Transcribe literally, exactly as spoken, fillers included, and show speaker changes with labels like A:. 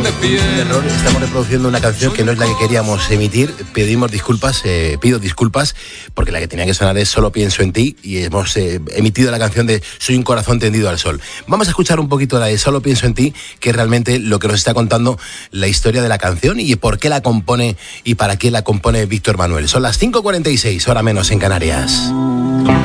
A: de pie.
B: Un error, estamos reproduciendo una canción que no es la que queríamos emitir. Pedimos disculpas, eh, pido disculpas, porque la que tenía que sonar es Solo pienso en ti, y hemos eh, emitido la canción de Soy un corazón tendido al sol. Vamos a escuchar un poquito la de Solo pienso en ti, que es realmente lo que nos está contando la historia de la canción y por qué la compone y para qué la compone Víctor Manuel. Son las cinco cuarenta y seis, hora menos en Canarias.